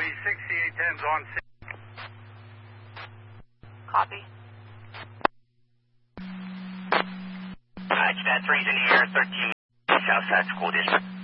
6810's on scene. Copy. That 3's in the air, 13 Southside School District.